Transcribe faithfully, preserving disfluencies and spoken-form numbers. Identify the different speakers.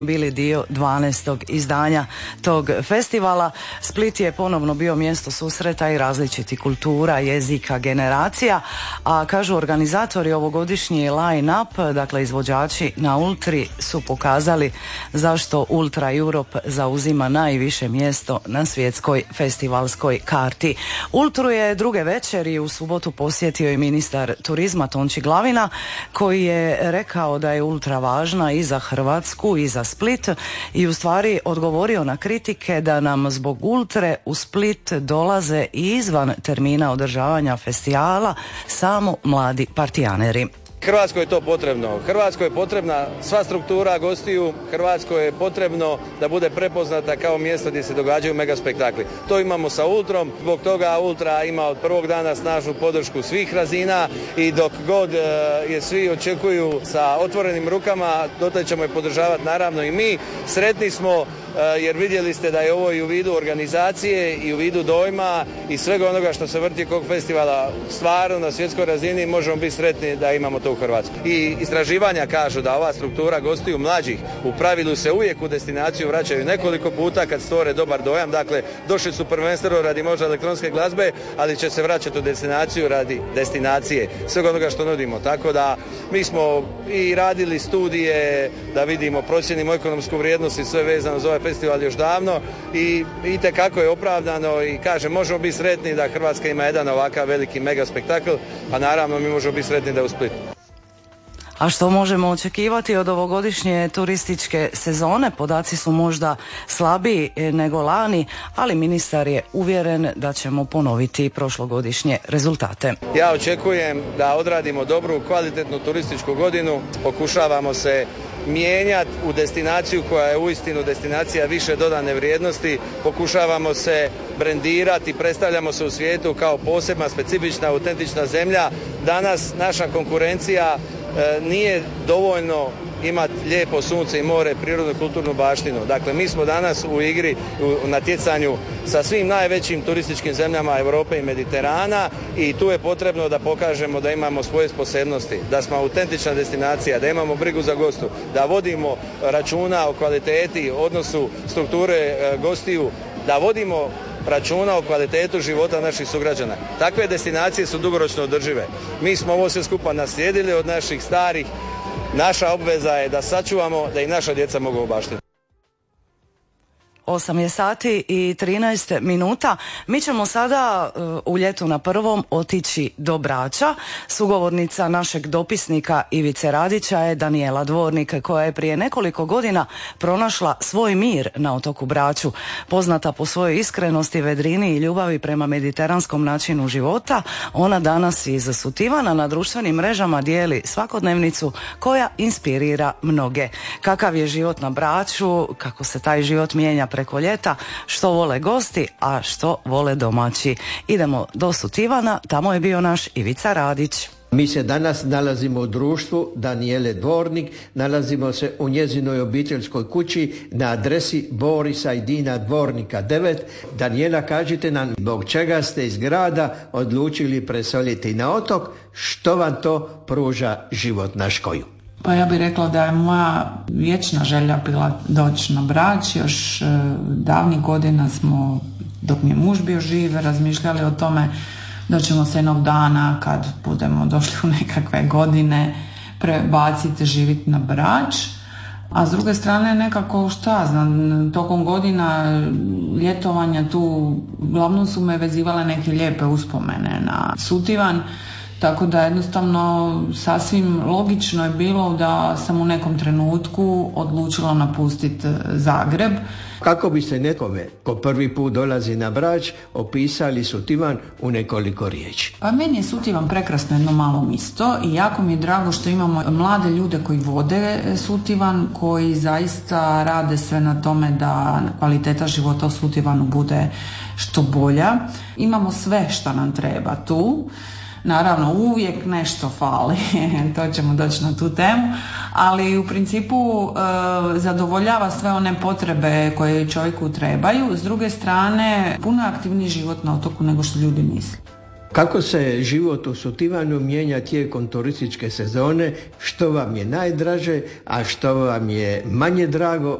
Speaker 1: bili dio dvanaestog izdanja tog festivala. Split je ponovno bio mjesto susreta i različitih kultura, jezika, generacija, a kažu organizatori ovogodišnji line-up, dakle izvođači na Ultri, su pokazali zašto Ultra Europe zauzima najviše mjesto na svjetskoj festivalskoj karti. Ultru je druge večeri u subotu posjetio i ministar turizma Tonči Glavina, koji je rekao da je Ultra važna i za Hrvatsku i za Split i u stvari odgovorio na kritike da nam zbog Ultre u Split dolaze i izvan termina održavanja festivala samo mladi partijaneri.
Speaker 2: Hrvatskoj je to potrebno. Hrvatskoj je potrebna sva struktura gostiju, Hrvatskoj je potrebno da bude prepoznata kao mjesto gdje se događaju mega spektakli. To imamo sa Ultrom, zbog toga Ultra ima od prvog dana snažnu podršku svih razina i dok god je svi očekuju sa otvorenim rukama, dotle ćemo je podržavati naravno i mi. Sretni smo jer vidjeli ste da je ovo i u vidu organizacije i u vidu dojma i svega onoga što se vrti kog festivala stvarno na svjetskoj razini, možemo biti sretni da imamo to u Hrvatskoj. I istraživanja kažu da ova struktura gostiju mlađih u pravilu se uvijek u destinaciju vraćaju nekoliko puta kad stvore dobar dojam. Dakle, došli su prvenstveno radi možda elektronske glazbe, ali će se vraćati u destinaciju radi destinacije, svega onoga što nudimo. Tako da mi smo i radili studije da vidimo, procijenimo ekonomsku vrijednost i sve vezano za ovaj festival još davno i itekako je opravdano i kažem, možemo biti sretni da Hrvatska ima jedan ovakav veliki mega spektakl, a naravno mi možemo biti sretni da je u Splitu.
Speaker 1: A što možemo očekivati od ovogodišnje turističke sezone? Podaci su možda slabiji nego lani, ali ministar je uvjeren da ćemo ponoviti prošlogodišnje rezultate.
Speaker 2: Ja očekujem da odradimo dobru, kvalitetnu turističku godinu, pokušavamo se mijenjati u destinaciju koja je uistinu destinacija više dodane vrijednosti, pokušavamo se brendirati, predstavljamo se u svijetu kao posebna, specifična, autentična zemlja. Danas naša konkurencija e, nije dovoljno imati lijepo sunce i more, prirodnu kulturnu baštinu. Dakle, mi smo danas u igri, u natjecanju sa svim najvećim turističkim zemljama Europe i Mediterana i tu je potrebno da pokažemo da imamo svoje posebnosti, da smo autentična destinacija, da imamo brigu za gostu, da vodimo računa o kvaliteti, odnosu strukture gostiju, da vodimo računa o kvalitetu života naših sugrađana. Takve destinacije su dugoročno održive. Mi smo ovo sve skupa naslijedili od naših starih. Naša obveza je da sačuvamo da i naša djeca mogu obaštiti.
Speaker 1: osam je sati i trinaest minuta. Mi ćemo sada uh, u ljetu na prvom otići do Brača. Sugovornica našeg dopisnika Ivice Radića je Danijela Dvornik, koja je prije nekoliko godina pronašla svoj mir na otoku Braču. Poznata po svojoj iskrenosti, vedrini i ljubavi prema mediteranskom načinu života, ona danas iz Sutivana na društvenim mrežama dijeli svakodnevnicu koja inspirira mnoge. Kakav je život na Braču, kako se taj život mijenja preko ljeta, što vole gosti, a što vole domaći. Idemo do Sutivana, tamo je bio naš Ivica Radić.
Speaker 3: Mi se danas nalazimo u društvu Danijele Dvornik, nalazimo se u njezinoj obiteljskoj kući na adresi Borisa i Dina Dvornika devet. Danijela, kažite nam zbog čega ste iz grada odlučili preseliti na otok, što vam to pruža život na škoju?
Speaker 4: Pa ja bih rekla da je moja vječna želja bila doći na Brač. Još e, davnih godina smo, dok mi je muž bio živ, razmišljali o tome da ćemo se jednog dana, kad budemo došli u nekakve godine, prebaciti živjeti na Brač. A s druge strane nekako, šta znam, tokom godina ljetovanja tu uglavnom su me vezivale neke lijepe uspomene na Sutivan. Tako da jednostavno sasvim logično je bilo da sam u nekom trenutku odlučila napustiti Zagreb.
Speaker 3: Kako biste nekome ko prvi put dolazi na Brač opisali Sutivan u nekoliko riječi?
Speaker 4: Pa meni je Sutivan prekrasno jedno malo mjesto i jako mi je drago što imamo mlade ljude koji vode Sutivan, koji zaista rade sve na tome da kvaliteta života u Sutivanu bude što bolja. Imamo sve što nam treba tu. Naravno, uvijek nešto fali, to ćemo doći na tu temu, ali u principu e, zadovoljava sve one potrebe koje čovjeku trebaju. S druge strane, puno aktivniji život na otoku nego što ljudi misle.
Speaker 3: Kako se život u Sutivanu mijenja tijekom turističke sezone, što vam je najdraže, a što vam je manje drago,